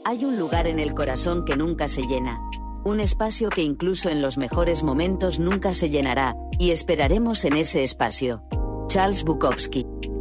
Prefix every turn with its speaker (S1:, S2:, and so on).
S1: Hay un lugar en el corazón que nunca se llena. Un espacio que incluso en los mejores momentos nunca se llenará, y esperaremos en ese espacio. Charles Bukowski.